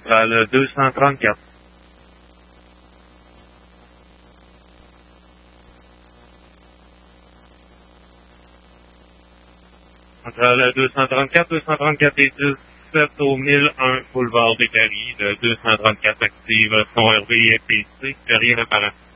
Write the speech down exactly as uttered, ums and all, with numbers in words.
centrale deux cent trente-quatre. Centrale deux cent trente-quatre, deux cent trente-quatre et dix-sept au mille un, boulevard des Paris, le deux cent trente-quatre active, son R V F P C, rien apparent.